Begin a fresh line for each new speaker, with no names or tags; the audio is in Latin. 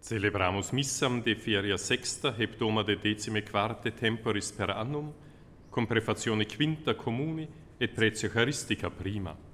Celebramus missam de feria sexta hebdoma de decime quarte temporis per annum, cum prefazione quinta communi et pretio charistica prima.